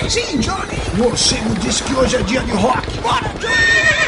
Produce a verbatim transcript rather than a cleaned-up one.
Sim, Johnny. Você me disse que hoje é dia de rock. Bora, Johnny.